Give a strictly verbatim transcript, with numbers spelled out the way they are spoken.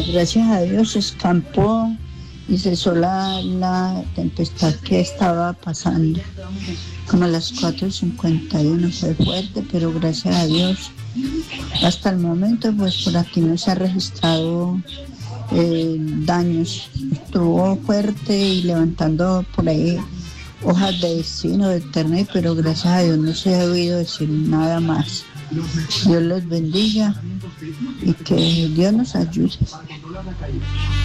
gracias a Dios se escampó y cesó la, la tempestad que estaba pasando. Como a las cuatro y cincuenta y uno fue fuerte, pero gracias a Dios, hasta el momento, pues por aquí no se ha registrado eh, daños. Estuvo fuerte y levantando por ahí hojas de destino, de internet, pero gracias a Dios no se ha oído decir nada más. Dios los bendiga y que Dios nos ayude.